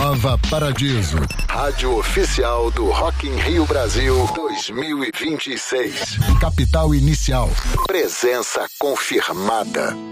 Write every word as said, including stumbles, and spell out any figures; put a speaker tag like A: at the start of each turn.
A: Nova Paradiso, rádio oficial do Rock in Rio Brasil dois mil e vinte e seis. Capital Inicial, presença confirmada.